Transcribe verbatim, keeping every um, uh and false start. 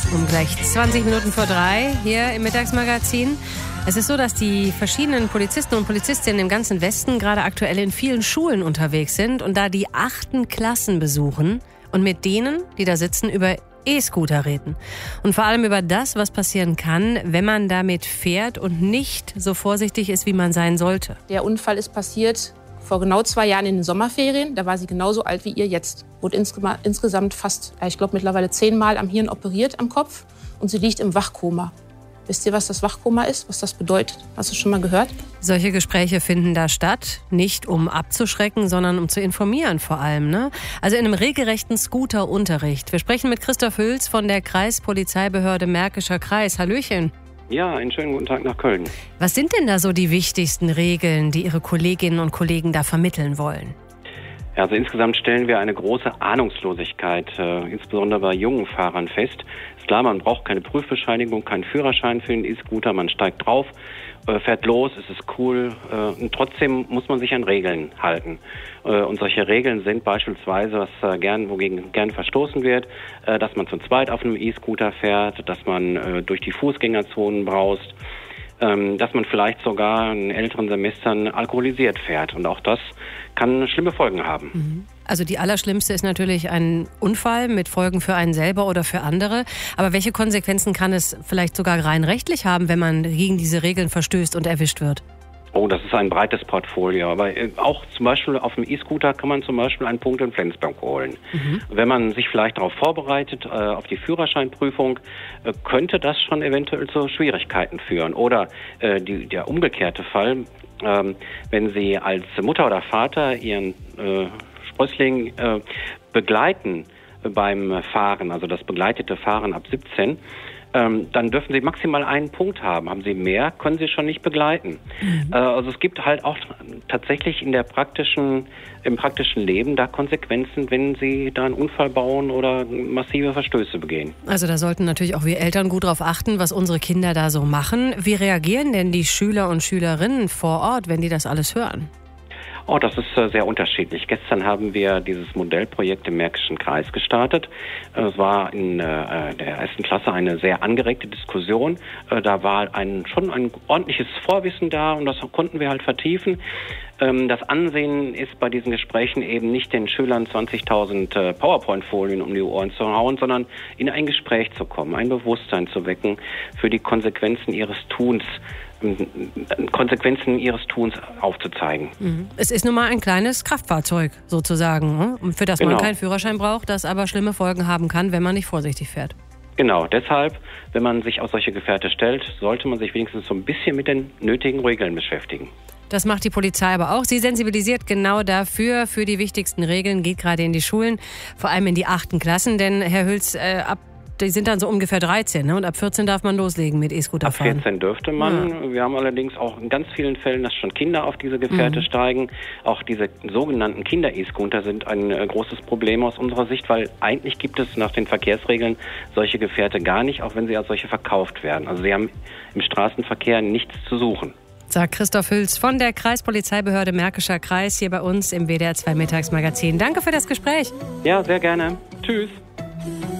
Um gleich zwanzig Minuten vor drei hier im Mittagsmagazin. Es ist so, dass die verschiedenen Polizisten und Polizistinnen im ganzen Westen gerade aktuell in vielen Schulen unterwegs sind und da die achten Klassen besuchen und mit denen, die da sitzen, über E-Scooter reden. Und vor allem über das, was passieren kann, wenn man damit fährt und nicht so vorsichtig ist, wie man sein sollte. Der Unfall ist passiert vor genau zwei Jahren in den Sommerferien. Da war sie genauso alt wie ihr jetzt. Wurde insge- insgesamt fast, ich glaube mittlerweile zehnmal am Hirn operiert am Kopf. Und sie liegt im Wachkoma. Wisst ihr, was das Wachkoma ist? Was das bedeutet? Hast du schon mal gehört? Solche Gespräche finden da statt, nicht um abzuschrecken, sondern um zu informieren vor allem, ne? Also in einem regelrechten Scooter-Unterricht. Wir sprechen mit Christoph Hülz von der Kreispolizeibehörde Märkischer Kreis. Hallöchen. Ja, einen schönen guten Tag nach Köln. Was sind denn da so die wichtigsten Regeln, die Ihre Kolleginnen und Kollegen da vermitteln wollen? Also insgesamt stellen wir eine große Ahnungslosigkeit, äh, insbesondere bei jungen Fahrern fest. Ist klar, man braucht keine Prüfbescheinigung, keinen Führerschein für den E-Scooter, man steigt drauf, äh, fährt los, es ist cool äh, und trotzdem muss man sich an Regeln halten. Äh, und solche Regeln sind beispielsweise, was äh, gern, wogegen gerne verstoßen wird, äh, dass man zu zweit auf einem E-Scooter fährt, dass man äh, durch die Fußgängerzonen braust, ähm, dass man vielleicht sogar in älteren Semestern alkoholisiert fährt. Und auch das kann schlimme Folgen haben. Also die allerschlimmste ist natürlich ein Unfall mit Folgen für einen selber oder für andere. Aber welche Konsequenzen kann es vielleicht sogar rein rechtlich haben, wenn man gegen diese Regeln verstößt und erwischt wird? Oh, das ist ein breites Portfolio. Aber auch zum Beispiel auf dem E-Scooter kann man zum Beispiel einen Punkt in Flensburg holen. Mhm. Wenn man sich vielleicht darauf vorbereitet, äh, auf die Führerscheinprüfung, äh, könnte das schon eventuell zu Schwierigkeiten führen. Oder äh, die, der umgekehrte Fall, ähm, wenn Sie als Mutter oder Vater Ihren äh, Sprössling äh, begleiten beim Fahren, also das begleitete Fahren ab siebzehn, Ähm, dann dürfen Sie maximal einen Punkt haben. Haben Sie mehr, können Sie schon nicht begleiten. Mhm. Äh, also es gibt halt auch tatsächlich in der praktischen, im praktischen Leben da Konsequenzen, wenn Sie da einen Unfall bauen oder massive Verstöße begehen. Also da sollten natürlich auch wir Eltern gut drauf achten, was unsere Kinder da so machen. Wie reagieren denn die Schüler und Schülerinnen vor Ort, wenn die das alles hören? Oh, das ist äh, sehr unterschiedlich. Gestern haben wir dieses Modellprojekt im Märkischen Kreis gestartet. Es war in äh, der ersten Klasse eine sehr angeregte Diskussion. Äh, da war ein, schon ein ordentliches Vorwissen da und das konnten wir halt vertiefen. Ähm, das Ansehen ist bei diesen Gesprächen eben nicht den Schülern zwanzigtausend äh, PowerPoint-Folien um die Ohren zu hauen, sondern in ein Gespräch zu kommen, ein Bewusstsein zu wecken für die Konsequenzen ihres Tuns. Konsequenzen ihres Tuns aufzuzeigen. Es ist nun mal ein kleines Kraftfahrzeug sozusagen, für das man genau. keinen Führerschein braucht, das aber schlimme Folgen haben kann, wenn man nicht vorsichtig fährt. Genau, deshalb, wenn man sich auf solche Gefährte stellt, sollte man sich wenigstens so ein bisschen mit den nötigen Regeln beschäftigen. Das macht die Polizei aber auch. Sie sensibilisiert genau dafür, für die wichtigsten Regeln, geht gerade in die Schulen, vor allem in die achten Klassen, denn Herr Hülz, äh, ab die sind dann so ungefähr dreizehn, ne? Und ab vierzehn darf man loslegen mit E-Scooter fahren. Ab vierzehn dürfte man. Ja. Wir haben allerdings auch in ganz vielen Fällen, dass schon Kinder auf diese Gefährte mhm. steigen. Auch diese sogenannten Kinder-E-Scooter sind ein äh, großes Problem aus unserer Sicht, weil eigentlich gibt es nach den Verkehrsregeln solche Gefährte gar nicht, auch wenn sie als solche verkauft werden. Also sie haben im Straßenverkehr nichts zu suchen. Sagt Christoph Hülz von der Kreispolizeibehörde Märkischer Kreis hier bei uns im W D R zwei Mittagsmagazin. Danke für das Gespräch. Ja, sehr gerne. Tschüss.